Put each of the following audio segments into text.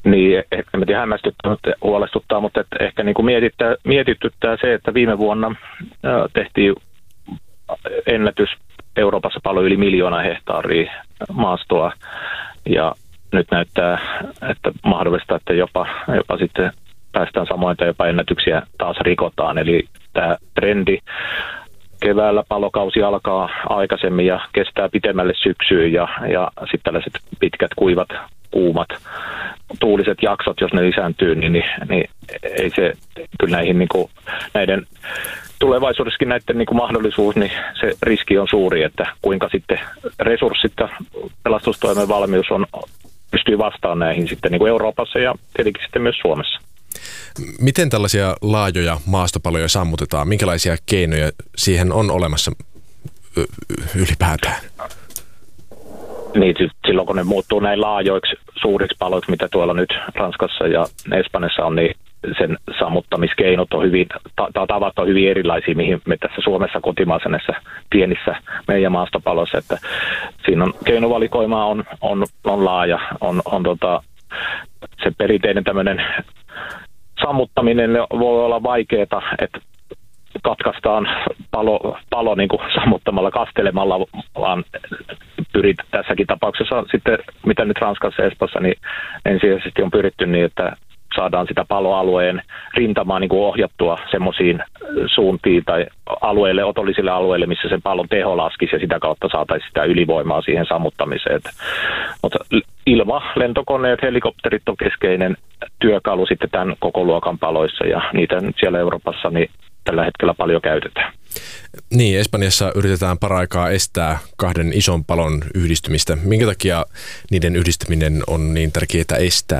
Niin, ehkä me hämmästyttää, mutta huolestuttaa, mutta että ehkä niin kuin mietityttää se, että viime vuonna tehtiin ennätys Euroopassa paljon yli 1 miljoona hehtaaria maastoa, ja nyt näyttää, että mahdollista, että jopa sitten päästään samoin tai jopa ennätyksiä taas rikotaan. Eli tämä trendi keväällä palokausi alkaa aikaisemmin ja kestää pitemmälle syksyyn ja sitten tällaiset pitkät, kuivat, kuumat, tuuliset jaksot, jos ne lisääntyy, niin ei se kyllä näiden tulevaisuudessakin näiden mahdollisuus, niin se riski on suuri, että kuinka sitten resurssit ja pelastustoimen valmius pystyy vastaamaan näihin sitten Euroopassa ja tietenkin sitten myös Suomessa. Miten tällaisia laajoja maastopaloja sammutetaan? Minkälaisia keinoja siihen on olemassa ylipäätään? Niin, silloin kun ne muuttuu näin laajoiksi, suuriksi paloiksi, mitä tuolla nyt Ranskassa ja Espanjassa on, niin sen sammuttamiskeinot on tavat on hyvin erilaisia, mihin me tässä Suomessa kotimaassa näissä pienissä meidän maastopaloissa, että siinä on keinovalikoima on laaja, on se perinteinen tämmöinen sammuttaminen voi olla vaikeaa, että katkaistaan palo niin kuin sammuttamalla, kastelemalla, vaan pyrit tässäkin tapauksessa sitten, mitä nyt Ranskassa ja Espanjassa, niin ensisijaisesti on pyritty niin, että saadaan sitä paloalueen rintamaa niin kuin ohjattua semmoisiin suuntiin tai alueille, otollisille alueille, missä sen palon teho laskisi ja sitä kautta saataisiin sitä ylivoimaa siihen sammuttamiseen. Mutta lentokoneet, helikopterit on keskeinen työkalu sitten tämän koko luokan paloissa ja niitä nyt siellä Euroopassa niin tällä hetkellä paljon käytetään. Niin, Espanjassa yritetään paraikaa estää 2 ison palon yhdistymistä. Minkä takia niiden yhdistyminen on niin tärkeää estää?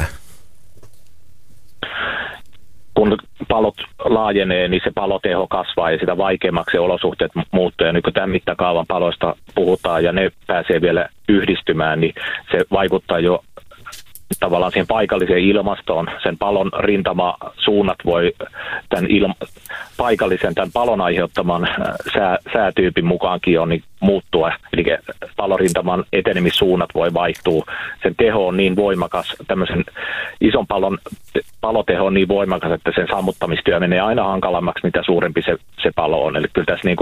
Kun palot laajenee, niin se paloteho kasvaa ja sitä vaikeammaksi olosuhteet muuttuu. Ja nyt kun tämän mittakaavan paloista puhutaan ja ne pääsee vielä yhdistymään, niin se vaikuttaa jo tavallaan siihen paikalliseen ilmastoon. Sen palon rintamasuunnat voi tämän tämän palon aiheuttaman säätyypin mukaankin on niin muuttua. Eli palorintaman etenemissuunnat voi vaihtua. Sen teho on niin voimakas, tämmöisen ison paloteho on niin voimakas, että sen sammuttamistyö menee aina hankalammaksi, mitä suurempi se palo on. Eli kyllä tässä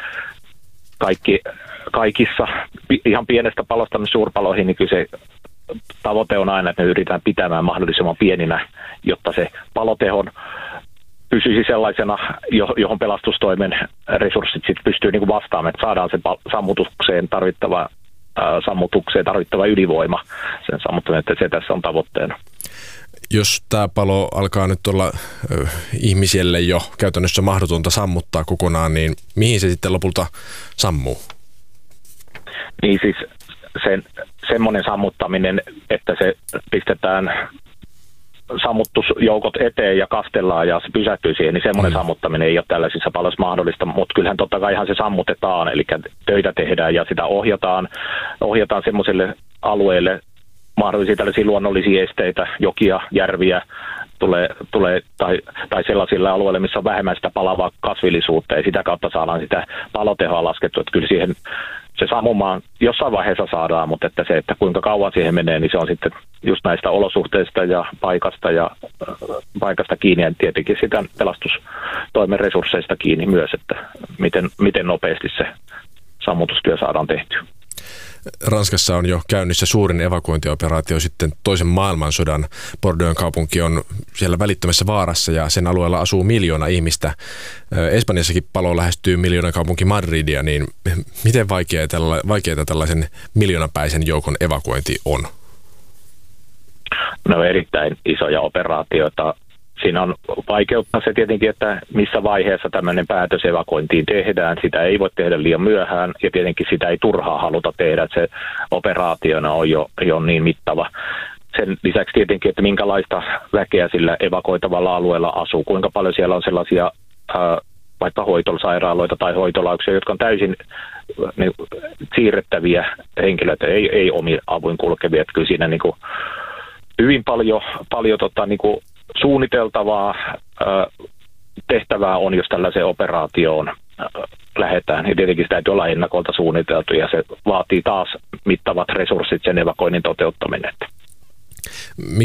kaikissa ihan pienestä palosta suurpaloihin, niin kyllä se tavoite on aina, että me yritetään pitämään mahdollisimman pieninä, jotta se palotehon pysyisi sellaisena, johon pelastustoimen resurssit sitten pystyy vastaamaan, että saadaan se sammutukseen tarvittava ylivoima sen sammuttaminen, että se tässä on tavoitteena. Jos tämä palo alkaa nyt olla ihmiselle jo käytännössä mahdotonta sammuttaa kokonaan, niin mihin se sitten lopulta sammuu? Niin siis semmoinen sammuttaminen, että se pistetään sammuttusjoukot eteen ja kastellaan ja se pysähtyy siihen, niin semmoinen sammuttaminen ei ole tällaisissa paloissa mahdollista, mutta kyllähän totta kai ihan se sammutetaan, eli töitä tehdään ja sitä ohjataan semmoiselle alueelle mahdollisia tällaisia luonnollisia esteitä, jokia, järviä tulee tai sellaisilla alueilla, missä on vähemmän sitä palavaa kasvillisuutta ja sitä kautta saadaan sitä palotehoa laskettua, että kyllä siihen se sammumaan jossain vaiheessa saadaan, mutta että kuinka kauan siihen menee, niin se on sitten just näistä olosuhteista ja paikasta kiinni ja tietenkin sitä pelastustoimen resursseista kiinni myös, että miten nopeasti se sammutustyö saadaan tehtyä. Ranskassa on jo käynnissä suurin evakuointioperaatio sitten toisen maailmansodan. Bordeauxn kaupunki on siellä välittömässä vaarassa ja sen alueella asuu 1 miljoona ihmistä. Espanjassakin palo lähestyy 1 miljoonan kaupunki Madridia, niin miten vaikeaa tällaisen miljoonapäisen joukon evakuointi on? No erittäin isoja operaatioita. Siinä on vaikeuttaa se tietenkin, että missä vaiheessa tämmöinen päätös evakuointiin tehdään. Sitä ei voi tehdä liian myöhään ja tietenkin sitä ei turhaa haluta tehdä, että se operaationa on jo niin mittava. Sen lisäksi tietenkin, että minkälaista väkeä sillä evakuoitavalla alueella asuu, kuinka paljon siellä on sellaisia vaikka hoitosairaaloita tai hoitolauksia, jotka on täysin siirrettäviä henkilöitä, ei omin avuin kulkevia. Että kyllä siinä hyvin paljon suunniteltavaa tehtävää on, jos tällaiseen operaatioon lähdetään. Ja tietenkin sitä täytyy olla ennakolta suunniteltu ja se vaatii taas mittavat resurssit sen evakuoinnin toteuttaminen.